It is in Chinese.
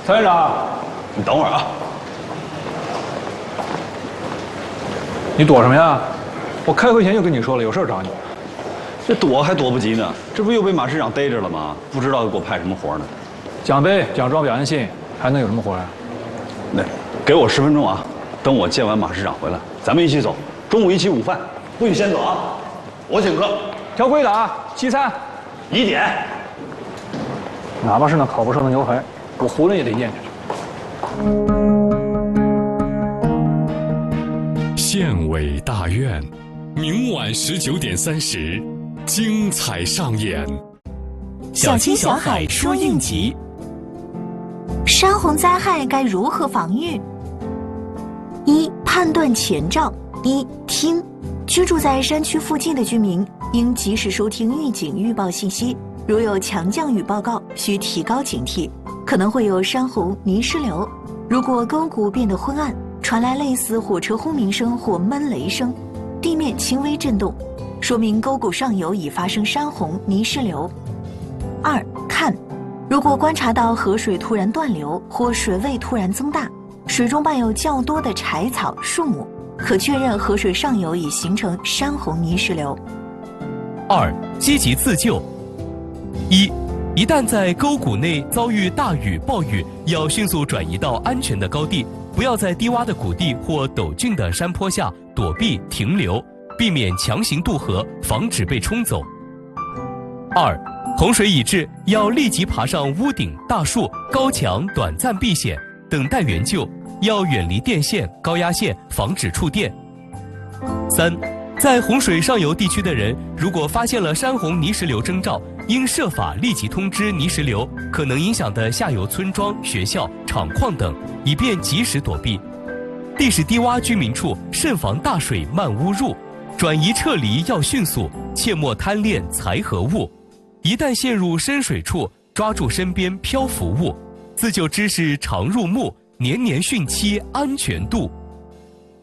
曹院长， 你等会儿啊！ 你躲什么呀？我开会前就跟你说了，有事找你。 这躲还躲不及呢，这不又被马市长逮着了吗？不知道给我派什么活呢？ 奖杯、奖状、表扬信，还能有什么活呀？ 那给我10分钟啊，等我见完马市长回来，咱们一起走。中午一起午饭，不许先走啊！我请客， 挑规的啊，西餐。 1点。 哪怕是那烤不熟的牛排，我囫囵也得咽下去。县委大院，明晚19点30，精彩上演。 小青小海说应急。山洪灾害该如何防御？一、判断前兆。一、听，居住在山区附近的居民应及时收听预警预报信息，如有强降雨报告，需提高警惕，可能会有山洪、泥石流。如果沟谷变得昏暗，传来类似火车轰鸣声或闷雷声，地面轻微震动，说明沟谷上游已发生山洪、泥石流。二、看，如果观察到河水突然断流或水位突然增大，水中伴有较多的柴草、树木，可确认河水上游已形成山洪泥石流。 二、积极自救。一旦在沟谷内遭遇大雨、暴雨，要迅速转移到安全的高地，不要在低洼的谷地或陡峻的山坡下躲避停留，避免强行渡河，防止被冲走。二、洪水已至，要立即爬上屋顶、大树、高墙，短暂避险，等待援救，要远离电线、高压线，防止触电。三、在洪水上游地区的人，如果发现了山洪泥石流征兆，应设法立即通知泥石流可能影响的下游村庄、学校、厂矿等，以便及时躲避。地势低洼居民处慎防大水漫屋入，转移撤离要迅速，切莫贪恋财和物。一旦陷入深水处，抓住身边漂浮物。自救知识常入目，年年汛期安全度。